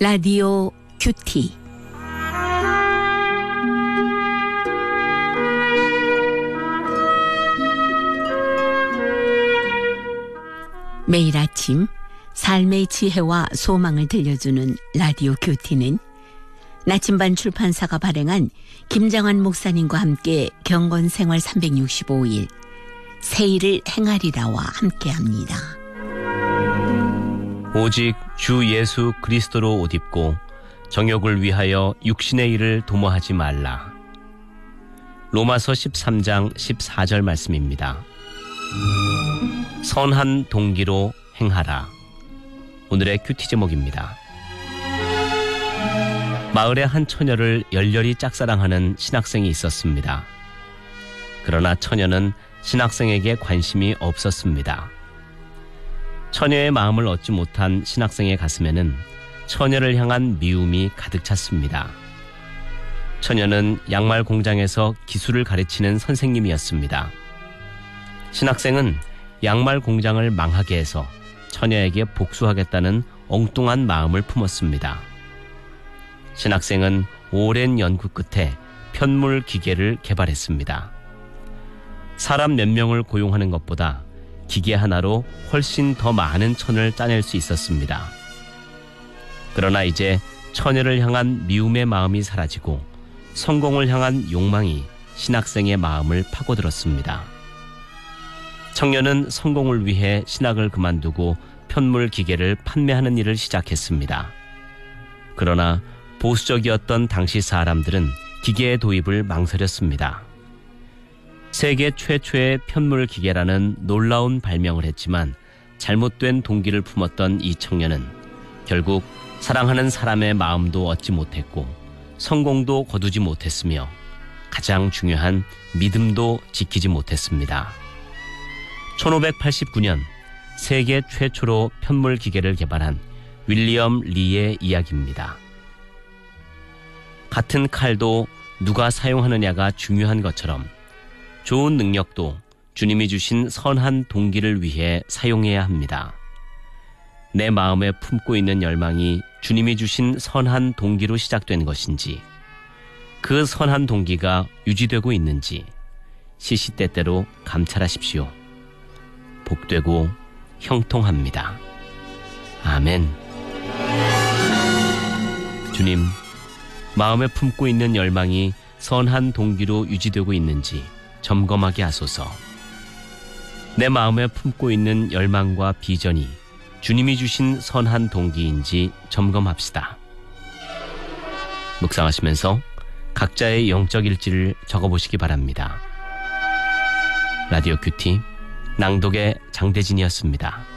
라디오 큐티. 매일 아침 삶의 지혜와 소망을 들려주는 라디오 큐티는 나침반 출판사가 발행한 김정환 목사님과 함께 경건생활 365일 새일을 행하리라와 함께합니다. 오직 주 예수 그리스도로 옷 입고 정욕을 위하여 육신의 일을 도모하지 말라. 로마서 13장 14절 말씀입니다. 선한 동기로 행하라. 오늘의 큐티 제목입니다. 마을에 한 처녀를 열렬히 짝사랑하는 신학생이 있었습니다. 그러나 처녀는 신학생에게 관심이 없었습니다. 처녀의 마음을 얻지 못한 신학생의 가슴에는 처녀를 향한 미움이 가득 찼습니다. 처녀는 양말 공장에서 기술을 가르치는 선생님이었습니다. 신학생은 양말 공장을 망하게 해서 처녀에게 복수하겠다는 엉뚱한 마음을 품었습니다. 신학생은 오랜 연구 끝에 편물 기계를 개발했습니다. 사람 몇 명을 고용하는 것보다 기계 하나로 훨씬 더 많은 천을 짜낼 수 있었습니다. 그러나 이제 처녀를 향한 미움의 마음이 사라지고 성공을 향한 욕망이 신학생의 마음을 파고들었습니다. 청년은 성공을 위해 신학을 그만두고 편물 기계를 판매하는 일을 시작했습니다. 그러나 보수적이었던 당시 사람들은 기계의 도입을 망설였습니다. 세계 최초의 편물 기계라는 놀라운 발명을 했지만 잘못된 동기를 품었던 이 청년은 결국 사랑하는 사람의 마음도 얻지 못했고 성공도 거두지 못했으며 가장 중요한 믿음도 지키지 못했습니다. 1589년 세계 최초로 편물 기계를 개발한 윌리엄 리의 이야기입니다. 같은 칼도 누가 사용하느냐가 중요한 것처럼 좋은 능력도 주님이 주신 선한 동기를 위해 사용해야 합니다. 내 마음에 품고 있는 열망이 주님이 주신 선한 동기로 시작된 것인지, 그 선한 동기가 유지되고 있는지 시시때때로 감찰하십시오. 복되고 형통합니다. 아멘. 주님, 마음에 품고 있는 열망이 선한 동기로 유지되고 있는지 점검하게 하소서. 내 마음에 품고 있는 열망과 비전이 주님이 주신 선한 동기인지 점검합시다. 묵상하시면서 각자의 영적 일지를 적어보시기 바랍니다. 라디오 큐티 낭독의 장대진이었습니다.